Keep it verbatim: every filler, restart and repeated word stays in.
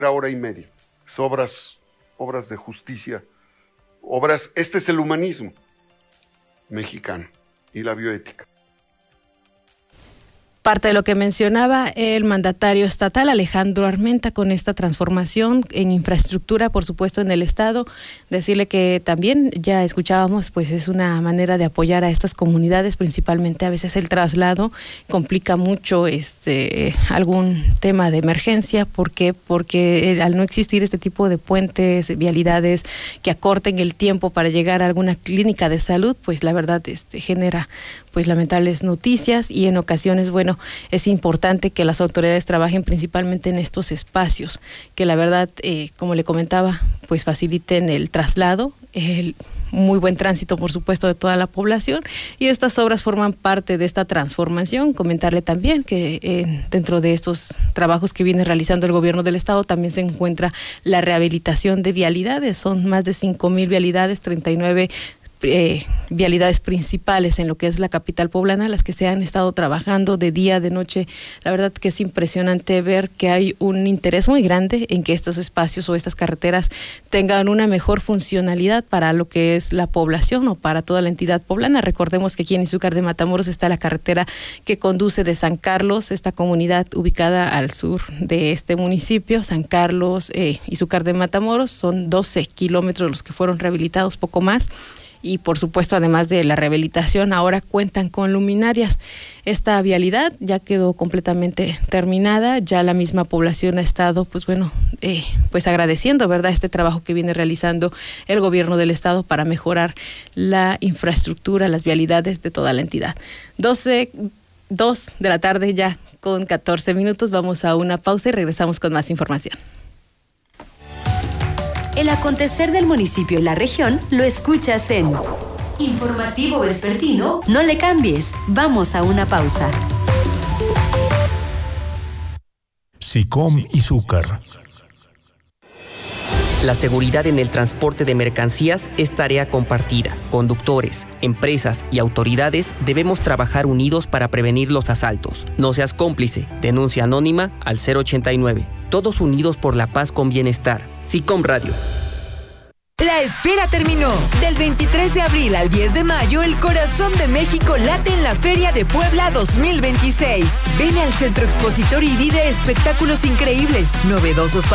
hora y media. Es obras, obras de justicia, obras, este es el humanismo mexicano y la bioética. Parte de lo que mencionaba el mandatario estatal Alejandro Armenta con esta transformación en infraestructura, por supuesto, en el estado, decirle que también ya escuchábamos, pues es una manera de apoyar a estas comunidades, principalmente a veces el traslado complica mucho este algún tema de emergencia. ¿Por qué? Porque al no existir este tipo de puentes, vialidades que acorten el tiempo para llegar a alguna clínica de salud, pues la verdad este genera pues lamentables noticias y en ocasiones, bueno, es importante que las autoridades trabajen principalmente en estos espacios, que la verdad, eh, como le comentaba, pues faciliten el traslado, el muy buen tránsito, por supuesto, de toda la población, y estas obras forman parte de esta transformación. Comentarle también que eh, dentro de estos trabajos que viene realizando el gobierno del estado también se encuentra la rehabilitación de vialidades. Son más de cinco mil vialidades, treinta y nueve Eh, vialidades principales en lo que es la capital poblana, las que se han estado trabajando de día, de noche. La verdad que es impresionante ver que hay un interés muy grande en que estos espacios o estas carreteras tengan una mejor funcionalidad para lo que es la población o para toda la entidad poblana. Recordemos que aquí en Izúcar de Matamoros está la carretera que conduce de San Carlos, esta comunidad ubicada al sur de este municipio, San Carlos, eh, Izúcar de Matamoros, son doce kilómetros los que fueron rehabilitados, poco más. Y por supuesto, además de la rehabilitación, ahora cuentan con luminarias. Esta vialidad ya quedó completamente terminada, ya la misma población ha estado, pues bueno, eh, pues agradeciendo, ¿verdad?, este trabajo que viene realizando el gobierno del estado para mejorar la infraestructura, las vialidades de toda la entidad. doce, dos de la tarde ya con catorce minutos, vamos a una pausa y regresamos con más información. El acontecer del municipio y la región lo escuchas en Informativo Vespertino. No le cambies, vamos a una pausa. SICOM Izúcar. La seguridad en el transporte de mercancías es tarea compartida. Conductores, empresas y autoridades debemos trabajar unidos para prevenir los asaltos. No seas cómplice. Denuncia anónima al cero ochenta y nueve. Todos unidos por la paz con bienestar. SICOM Radio. La espera terminó. Del veintitrés de abril al diez de mayo, el corazón de México late en la Feria de Puebla dos mil veintiséis. Ven al Centro Expositor y vive espectáculos increíbles, novedosos